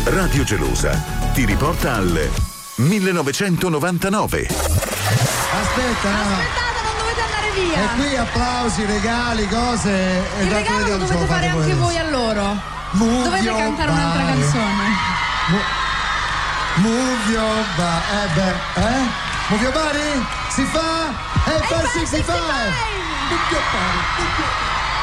Radio Gelosa ti riporta al 1999. Aspettate, non dovete andare via. E qui applausi, regali, cose. Il regalo lo dovete fare anche voi a loro. Dovete cantare un'altra canzone. Move your body. Move your body? Si fa? E per 65. Move your body.